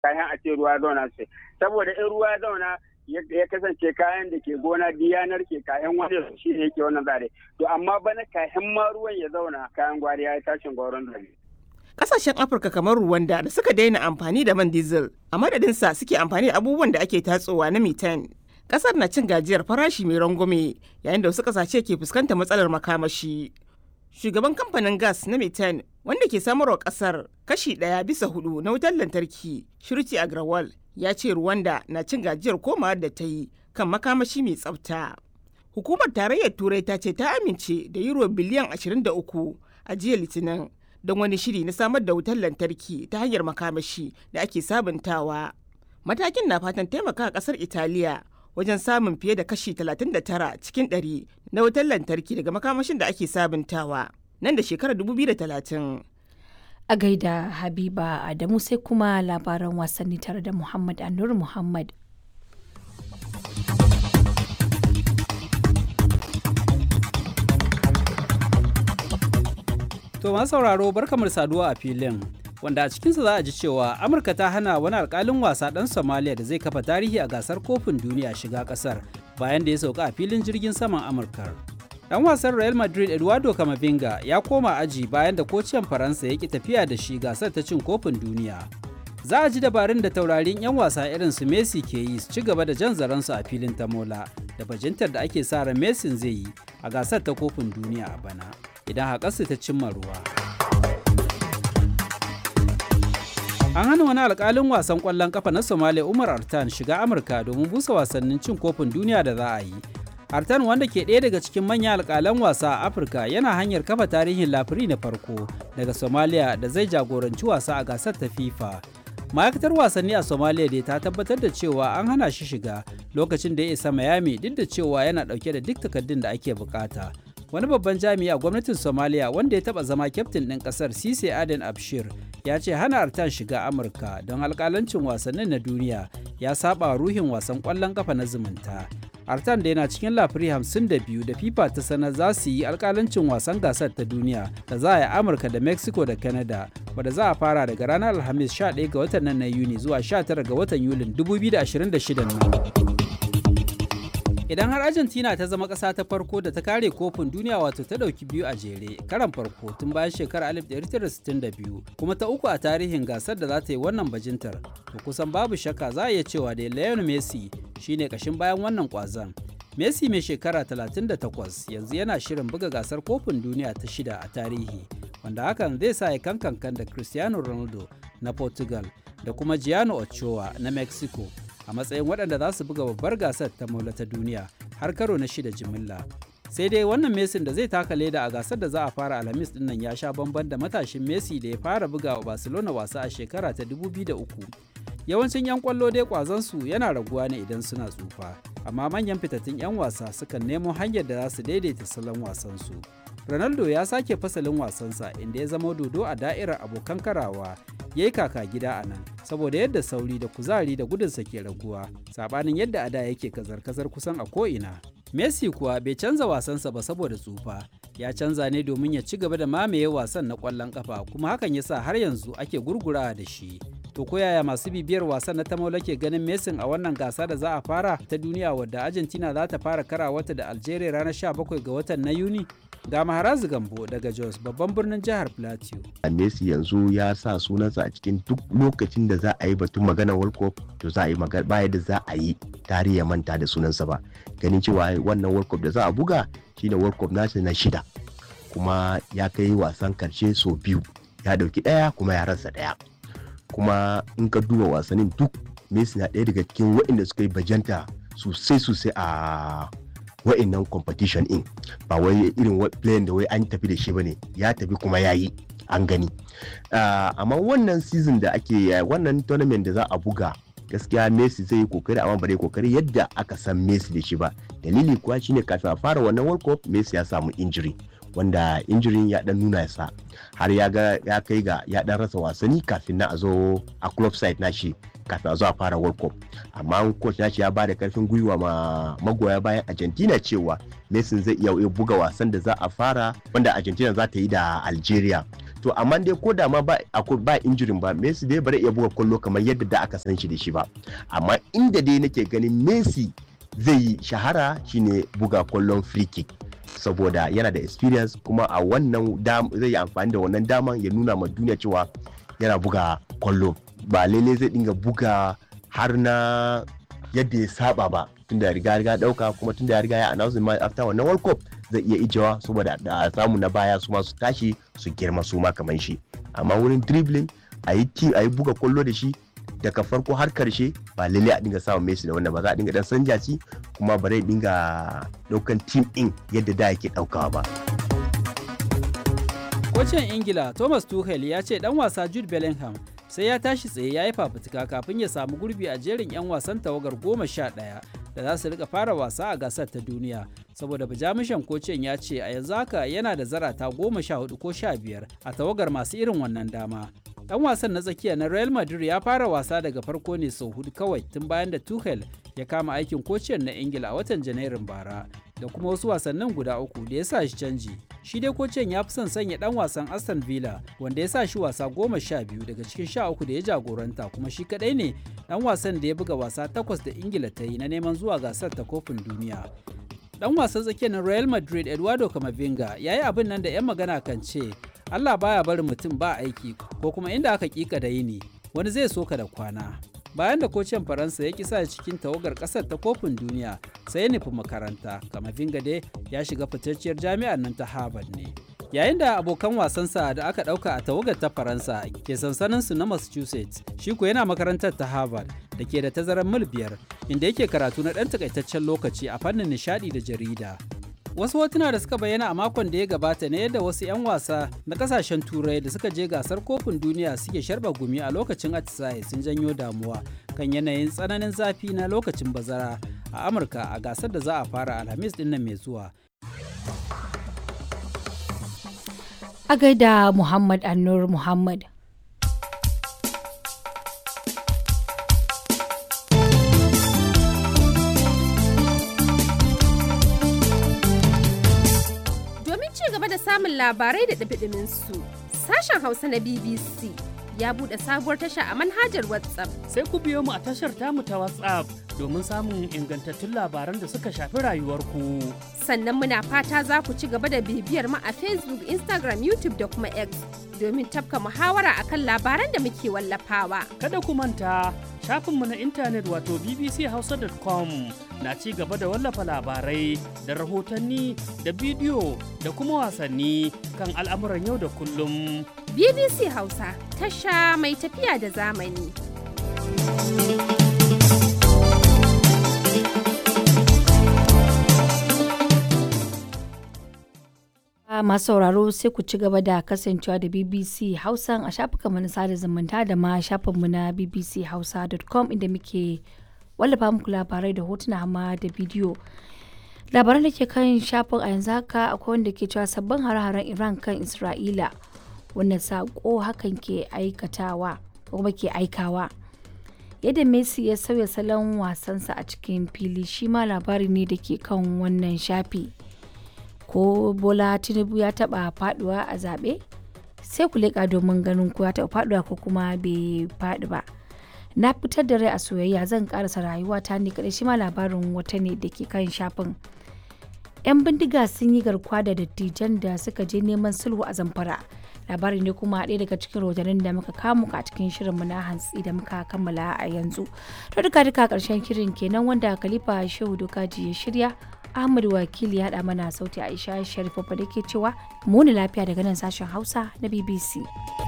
kayan a ce ruwa zauna sai saboda in ruwa zauna ya kasance kayan da ke gona diyanar ke kayan wani shi ne yake wannan zare to amma bana kayan ma ruwan ya zauna kayan gwari ya yi tashin gauron zare. Kasashen Afirka kamar Rwanda da suka daina amfani da man diesel a madadinsa suke amfani da abubuwan da ake tatsowa na methane. Kasar na cin gajiyar farashi mai rangwame yayin da wasu kasashe ke fuskantar matsalar makamashi. Shugaban kamfanin gas na methane wanda ke samarwa kasar kashi 1/4 na wutar lantarki Shirti Agrawal ya ce Rwanda na cin gajiyar komawar da ta yi kan makamashi mai tsafta. Hukumar Tarayyar Turai ta ce ta amince da euro biliyan 23 a jiya Litinin don wani shiri na samar da wutar lantarki ta hanyar makamashi da ake sabuntawa. Matakin na fatan taimaka kasar Italiya wajen samun fiye da kashi 39 cikin 100 na wutar lantarki daga makamashin da ake sabuntawa nan da shekarar 2030. A gaida Habiba Adamu sai kuma labaran wasanni tare da Muhammad Anur Muhammad. To masu sauraro barkamar saduwa a filin wanda a cikinsa za a ji cewa Amurka ta hana wani alkalin wasa ɗan Somalia da zai kafa tarihi a gasar kofin duniya shiga ƙasar bayan da ya sauka a filin jirgin saman Amurka. Ɗan wasan Real Madrid Eduardo Camavinga ya koma aji bayan da kociyan Faransa ya ki tafiya da shi gasar ta cin kofin duniya. Za a ji dabarun da taurarin 'yan wasa irin su Messi ke yi su ci gaba da jan zaransu a filin tamola da bajintar da ake sa ran Messi zai yi a gasar ta kofin duniya a bana idan haƙarsu ta cimma ruwa. An hana wani alƙalin wasan ƙwallon ƙafa na Somalia Umar Artan shiga Amurka domin busa wasannin cin kofin duniya da za a yi. Artan wanda ke ɗaya daga cikin manyan alƙalan wasa a Afirka yana hanyar kafa tarihin lafiri na farko daga Somalia da zai jagoranci wasa a gasar ta FIFA. Ma'aikatar wasanni a Somalia dai ta tabbatar da cewa an hana shi shiga lokacin da ya isa Miami duk da cewa yana ɗauke da duk takardun da ake bukata. Wani babban jami'i a gwamnatin Somalia wanda ya taɓa zama kyaftin ɗin ƙasar Sise Aden Abshir ya ce hana Artan shiga Amurka don alƙalancin wasannin na duniya ya saba ruhin wasan ƙwallon ƙafa na zumunta. Artan da yana cikin lafiri 52 da FIFA ta sanar za su yi alƙalancin wasan gasar ta duniya da za a yi Amurka da Mexico da Canada wadda za a fara daga ranar Alhamis 11 ga watan nan na Yuni zuwa 19 ga watan Yulin 2026 nan. Idan har Argentina ta zama ƙasa ta farko da ta kare kofin duniya wato ta ɗauki biyu a jere karan farko tun bayan shekarar 1962 kuma ta uku a tarihin gasar da za ta yi wannan bajintar to kusan babu shakka za a iya cewa da Lionel Messi shine kashin bayan wannan kwazon. Messi mai shekara 38 yanzu yana shirin buga gasar kofin duniya ta 6 a tarihi wanda hakan zai sa ya kankan da Cristiano Ronaldo na Portugal da kuma Gianni Ochoa na Mexico a matsayin waɗanda za su buga babbar gasar ta maula ta duniya har karo na 6 jimilla. Sai dai wannan Messi da zai taka leda a gasar da za a fara Alhamis din nan ya sha bamban da matashin Messi da ya fara buga wa Barcelona wasa a shekara ta 2003. Yawancin 'yan kwallo dai kwazansu yana raguwa ne idan suna tsufa, amma manyan fitattun 'yan wasa sukan nemo hanyar da za su daidaita salon wasansu. Ronaldo ya sake fasalin wasansa inda ya zama dodo a da'irar abokan karawa, ya yi kaka gida a nan saboda yadda sauri da kuzari da gudunsa ke raguwa, saɓanin yadda a da yake kazar-kazar kusan a ko'ina. Messi kuwa bai canza wasansa ba saboda tsufa, ya canza ne domin ya ci gaba da mamaye wasan na ƙwallon ƙafa kuma hakan ya sa har yanzu ake gurgurawa da shi. To ko yaya masu bibiyar wasan na tamola ke ganin Messi a wannan gasa da za a fara ta duniya wadda Argentina za ta fara karawata da Algeria ranar 17 ga watan na Yuni? Ga Maharazu Gambo daga Jos babban birnin jihar Plateau. Messi yanzu ya sa sunansa a cikin duk lokacin da za a yi batun maganar World Cup to za a yi magana ba yadda za a yi tarihi ya manta da sunansa ba. Ganin cewa wannan World Cup da za a buga shine World Cup nashi na 6 kuma ya kai wasan karshe so 2 ya dauki 1 kuma ya rasa 1. Kuma in ka duba wasannin duk Messi na ɗaya daga cikin waɗanda suka yi bajanta sosai a wa'annan competition in ba wai irin playin da wai an tafi da shi bane ya tafi kuma ya yi an gani amma wannan season da ake wannan tournament da za a buga gaskiya Messi zai yi kokari amma bare kokari yadda aka san Messi da shi ba. Dalili kuwa shine kafin a fara wannan World Cup Messi ya samu injury wanda injurin ya dan nuna sa har ya kai ga ya dan rasa wasanni kafin na a zo a club side nashi kafin a zo a fara World Cup. Amma coach nashi ya bada karfin gwiwa ma magoya bayan Argentina cewa Messi zai iya buga wasan da za a fara wanda Argentina za ta yi da Algeria. to amma dai ko da ma ba injury ba, Messi dai bare iya buga kwallo kamar yadda da aka san shi da shi ba, amma inda dai nake ganin Messi zai shahara shine buga kwallon free kick, saboda yana da experience kuma a wannan zai yi amfani da wannan daman ya nuna ma duniya cewa yana buga kwallo, ba lele zai dinga buga har na yadda ya saba ba, tunda ya riga dauka kuma tunda ya riga ya announce ma after wannan World Cup zai iya ijewa saboda da samu na baya su ma su tashi su girma su ma kamar shi, amma wurin dribbling a yi buga kwallo da shi daga farko har karshe ba lalle a dinga samun Messi da wannan ba, za a dinga dan sanja shi kuma ba zai dinga daukan team din yadda da yake daukawa ba. Kocin Ingila Thomas Tuchel ya ce dan wasa Jude Bellingham sai ya tashi tsaye ya yi fafutuka kafin ya samu gurbi a jerin 'yan wasan tawagar 11 da za su rika fara wasa a gasar ta duniya, saboda bajamushan kocin ya ce a yanzu haka yana da zarata 14 ko 15 a tawagar masu irin wannan dama. Dan wasan na tsakiya na Real Madrid ya fara wasa daga farko ne sau 4 kawai tun bayan da Tuchel ya kama aikin kocin na Ingila a watan Janairun bara, da kuma wasu wasannin guda 3 da ya sa shi canji. Shi dai kocin ya fi son sanya dan wasan Aston Villa wanda ya sa shi wasa 12 daga cikin 13 da ya jagoranta, kuma shi kadai ne dan wasan da ya buga wasa 8 da Ingila ta yi na neman zuwa gasar ta kofin duniya. Dan wasan tsakiyar na Real Madrid Eduardo Camavinga ya yi abin nan da 'yan magana kan ce Allah baya barin mutum ba aiki, ko kuma inda aka kika da yini wani zai soka da kwana. Bayan da kocin Faransa ya kisa cikin tawagar kasar ta kofin duniya sai ya nufi makaranta, Camavinga dai ya shiga fitacciyar jami'ar nan ta Harvard ne. Yayin da abokan wasansa da aka dauka a tawagar ta Faransa ke sansaninsu na Massachusetts, shi ko yana makarantar ta Harvard da ke da tazarar mil 5, inda yake karatu na ɗan takaitaccen lokaci a fannin nishadi da jarida. Wasu hotuna da suka bayyana a makon da ya gabata ne yadda wasu 'yan wasa na kasashen turai da suka je gasar kofin duniya suke sharba gumi a lokacin atisaye sun janyo damuwa kan yanayin tsananin zafi na lokacin bazara a Amurka a gasar da za a fara Alhamis din nan mai zuwa. A gaida Muhammad Annur Muhammad. Samun labarai da ɗumi su sashen Hausa na BBC ya buɗe sabuwar tasha a manhajar WhatsApp. Sai ku biyo mu a tashar tamu ta WhatsApp domin samun ingantattun labaran da suka shafi rayuwarku. Sannan muna fata za ku ci gaba da bibiyar mu a Facebook, Instagram, YouTube da kuma X domin tafka muhawara akan labaran da muke wallafawa. Kada ku manta shafinmu na intanet wato bbchausa.com na ci gaba da wallafa labarai da rahotanni da bidiyo da kuma wasanni kan al'amuran yau da kullum. BBC Hausa, tasha mai tafiya da zamani. Masu sauraro sai ku ci gaba da kasancewa da BBC Hausa a shafukanmu na sada zumunta da ma shafinmu na bbchausa.com inda muke wallafa muku labarai da hotuna ma da bidiyo. Labaran da ke kan shafin a yanzu haka akwai wanda ke cewa sabbin hare-haren Iran kan Isra'ila wanda sako hakan ke aikatawa ko kuma ke aikawa. Yadda Messi ya sauya salon wasansa a cikin fili shi ma labari ne da ke kan wannan shafi. Ko Bola Tinubu ya taba faduwa a zaɓe? Sai ku leƙa domin ganin ko ya taba faduwa ko kuma bai faɗi ba. Na fitar da rai a soyayya zan karasa rayuwa ta ne kaɗai shi ma labarin wata ne da ke kan shafin. 'Yan bindiga sun yi garkuwa da dattijan da suka je neman sulhu a Zamfara. Labari ne kuma ɗaya daga cikin rahotannin da muka kamu a cikin shirinmu na hantsi da muka kammala a yanzu. To duka ƙarshen shirin kenan wanda Khalifa Shehu Dokaji ya shirya. Ahmad Wakili ya haɗa mana sauti Aisha Sharifa da ke cewa muni lafiya daga nan sashen Hausa na BBC.